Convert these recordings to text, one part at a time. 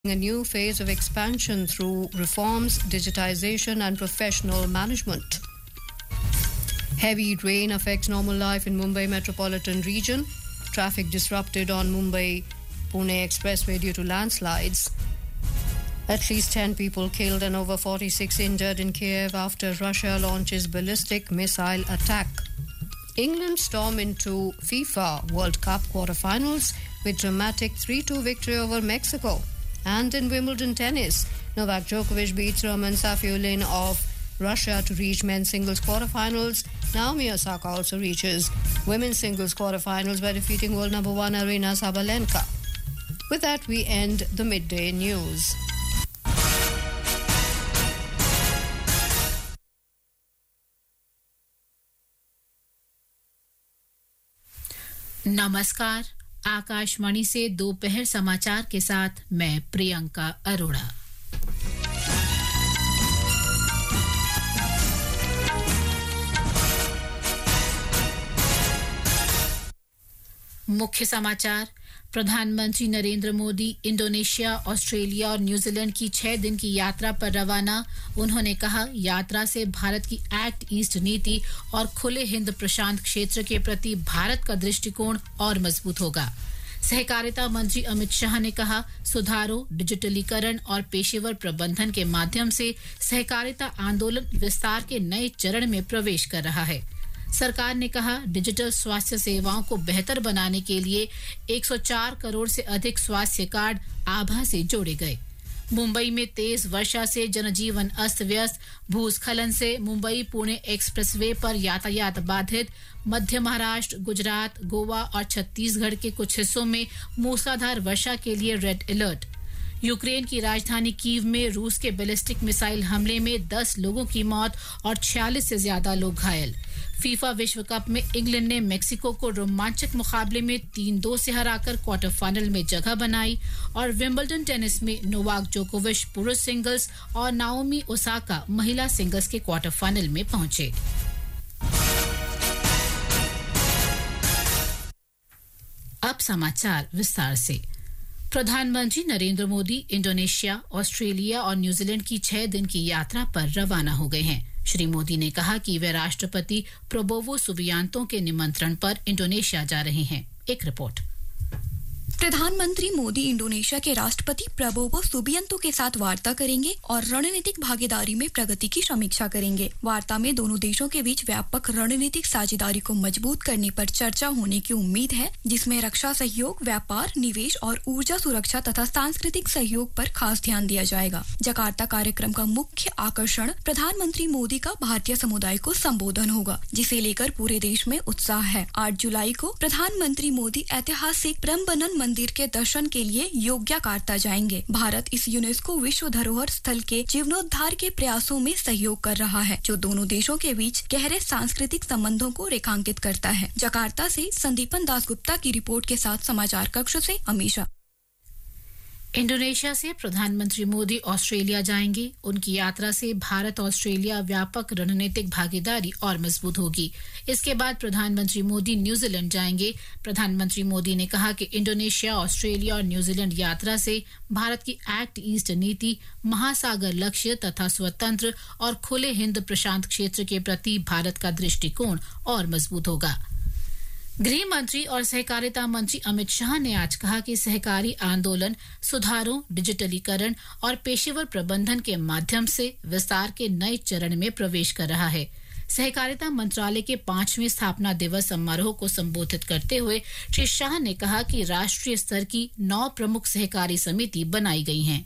a new phase of expansion through reforms, digitization and professional management. Heavy rain affects normal life in Mumbai metropolitan region. Traffic disrupted on Mumbai-Pune expressway due to landslides. At least 10 people killed and over 46 injured in Kiev after Russia launches ballistic missile attack. England storm into FIFA World Cup quarterfinals with dramatic 3-2 victory over Mexico. And in Wimbledon tennis, Novak Djokovic beats Roman Safiullin of Russia to reach men's singles quarterfinals. Naomi Osaka also reaches women's singles quarterfinals by defeating world number 1 Aryna Sabalenka. With that, we end the midday news. नमस्कार, आकाशवाणी से दोपहर समाचार के साथ मैं प्रियंका अरोड़ा। मुख्य समाचार। प्रधानमंत्री नरेंद्र मोदी इंडोनेशिया, ऑस्ट्रेलिया और न्यूजीलैंड की 6 दिन की यात्रा पर रवाना। उन्होंने कहा, यात्रा से भारत की एक्ट ईस्ट नीति और खुले हिंद प्रशांत क्षेत्र के प्रति भारत का दृष्टिकोण और मजबूत होगा। सहकारिता मंत्री अमित शाह ने कहा, सुधारों, डिजिटलीकरण और पेशेवर प्रबंधन के माध्यम से सहकारिता आंदोलन विस्तार के नए चरण में प्रवेश कर रहा है। सरकार ने कहा, डिजिटल स्वास्थ्य सेवाओं को बेहतर बनाने के लिए 104 करोड़ से अधिक स्वास्थ्य कार्ड आभा से जोड़े गए। मुंबई में तेज वर्षा से जनजीवन अस्त व्यस्त। भूस्खलन से मुंबई पुणे एक्सप्रेसवे पर यातायात बाधित। मध्य महाराष्ट्र, गुजरात, गोवा और छत्तीसगढ़ के कुछ हिस्सों में मूसलाधार वर्षा के लिए रेड अलर्ट। यूक्रेन की राजधानी कीव में रूस के बैलिस्टिक मिसाइल हमले में 10 लोगों की मौत और 46 से ज्यादा लोग घायल। फीफा विश्व कप में इंग्लैंड ने मेक्सिको को रोमांचक मुकाबले में 3-2 से हराकर क्वार्टर फाइनल में जगह बनाई। और विंबलडन टेनिस में नोवाक जोकोविच पुरुष सिंगल्स और नाओमी ओसाका महिला सिंगल्स के क्वार्टर फाइनल में पहुंचे। अब समाचार विस्तार से। प्रधानमंत्री नरेंद्र मोदी इंडोनेशिया, ऑस्ट्रेलिया और न्यूजीलैंड की 6 दिन की यात्रा पर रवाना हो गए हैं। श्री मोदी ने कहा कि वे राष्ट्रपति प्रबोवो सुबियांतो के निमंत्रण पर इंडोनेशिया जा रहे हैं। एक रिपोर्ट। प्रधानमंत्री मोदी इंडोनेशिया के राष्ट्रपति प्रबोवो सुबियांतो के साथ वार्ता करेंगे और रणनीतिक भागीदारी में प्रगति की समीक्षा करेंगे। वार्ता में दोनों देशों के बीच व्यापक रणनीतिक साझेदारी को मजबूत करने पर चर्चा होने की उम्मीद है, जिसमें रक्षा सहयोग, व्यापार, निवेश और ऊर्जा सुरक्षा तथा सांस्कृतिक सहयोग पर खास ध्यान दिया जाएगा। जकार्ता कार्यक्रम का मुख्य आकर्षण प्रधानमंत्री मोदी का भारतीय समुदाय को संबोधन होगा, जिसे लेकर पूरे देश में उत्साह है। 8 जुलाई को प्रधानमंत्री मोदी ऐतिहासिक प्रम्बनन मंदिर के दर्शन के लिए योग्यकार्ता जाएंगे। भारत इस यूनेस्को विश्व धरोहर स्थल के जीर्णोद्धार के प्रयासों में सहयोग कर रहा है, जो दोनों देशों के बीच गहरे सांस्कृतिक संबंधों को रेखांकित करता है। जकार्ता से संदीपन दासगुप्ता की रिपोर्ट के साथ समाचार कक्ष से अमीशा। इंडोनेशिया से प्रधानमंत्री मोदी ऑस्ट्रेलिया जाएंगे। उनकी यात्रा से भारत ऑस्ट्रेलिया व्यापक रणनीतिक भागीदारी और मजबूत होगी। इसके बाद प्रधानमंत्री मोदी न्यूजीलैंड जाएंगे। प्रधानमंत्री मोदी ने कहा कि इंडोनेशिया, ऑस्ट्रेलिया और न्यूजीलैंड यात्रा से भारत की एक्ट ईस्ट नीति, महासागर लक्ष्य तथा स्वतंत्र और खुले हिंद प्रशांत क्षेत्र के प्रति भारत का दृष्टिकोण और मजबूत होगा। गृह मंत्री और सहकारिता मंत्री अमित शाह ने आज कहा कि सहकारी आंदोलन सुधारों, डिजिटलीकरण और पेशेवर प्रबंधन के माध्यम से विस्तार के नए चरण में प्रवेश कर रहा है। सहकारिता मंत्रालय के 5वें स्थापना दिवस समारोह को संबोधित करते हुए श्री शाह ने कहा कि राष्ट्रीय स्तर की 9 प्रमुख सहकारी समिति बनाई गई हैं।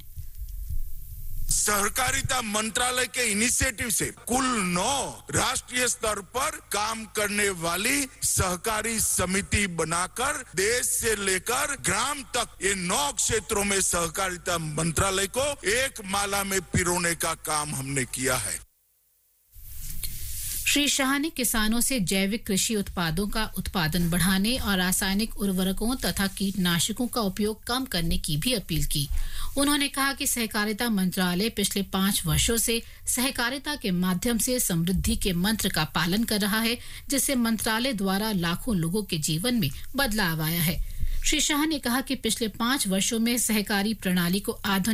सहकारिता मंत्रालय के इनिशिएटिव से कुल 9 राष्ट्रीय स्तर पर काम करने वाली सहकारी समिति बनाकर देश से लेकर ग्राम तक ये 9 क्षेत्रों में सहकारिता मंत्रालय को एक माला में पिरोने का काम हमने किया है। श्री शाह ने किसानों से जैविक कृषि उत्पादों का उत्पादन बढ़ाने और रासायनिक उर्वरकों तथा कीटनाशकों का उपयोग कम करने की भी अपील की। उन्होंने कहा कि सहकारिता मंत्रालय पिछले 5 वर्षों से सहकारिता के माध्यम से समृद्धि के मंत्र का पालन कर रहा है, जिससे मंत्रालय द्वारा लाखों लोगों के जीवन में बदलाव आया है। श्री शाह ने कहा कि पिछले 5 वर्षों में सहकारी प्रणाली को आधुनिक